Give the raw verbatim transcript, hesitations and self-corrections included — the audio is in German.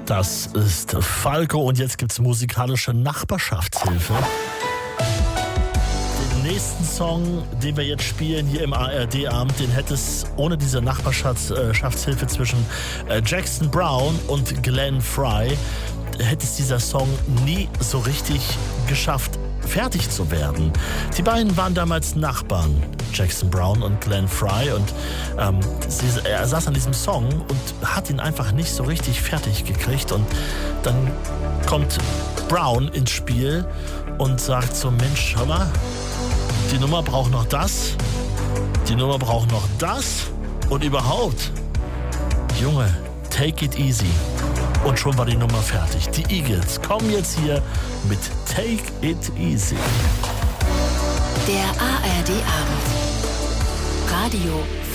Das ist Falco und jetzt gibt's musikalische Nachbarschaftshilfe. Den nächsten Song, den wir jetzt spielen hier im A R D-Abend, den hätte es ohne diese Nachbarschaftshilfe zwischen Jackson Browne und Glenn Frey, hätte es dieser Song nie so richtig geschafft, fertig zu werden. Die beiden waren damals Nachbarn, Jackson Browne und Glenn Frey, und ähm, sie, er saß an diesem Song und hat ihn einfach nicht so richtig fertig gekriegt, und dann kommt Browne ins Spiel und sagt so, Mensch, hör mal, die Nummer braucht noch das, die Nummer braucht noch das und überhaupt, Junge, take it easy. Und schon war die Nummer fertig. Die Eagles kommen jetzt hier mit Take It Easy. Der A R D-Abend. Radio